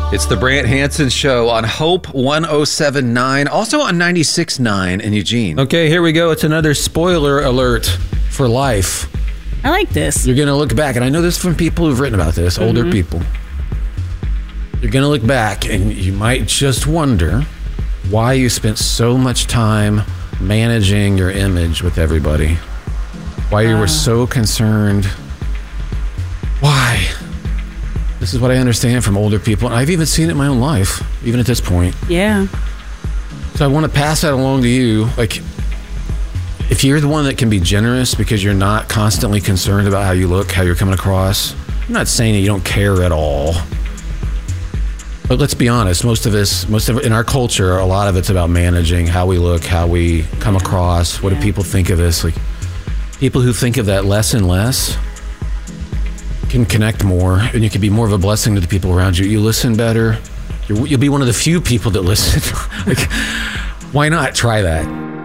It's the Brant Hansen Show on Hope 107.9, also on 96.9 in Eugene. Okay, here we go. It's another spoiler alert for life. I like this. You're going to look back, and I know this from people who've written about this, older people. You're going to look back, and you might just wonder why you spent so much time managing your image with everybody. Why you were so concerned. Why? This is what I understand from older people, and I've even seen it in my own life, even at this point. Yeah. So I want to pass that along to you. Like, if you're the one that can be generous because you're not constantly concerned about how you look, how you're coming across, I'm not saying that you don't care at all. But let's be honest, most of in our culture, a lot of it's about managing how we look, how we come across. What do people think of us? Like, people who think of that less and less can connect more, and you can be more of a blessing to the people around you. You listen better. You'll be one of the few people that listen. Like, why not try that?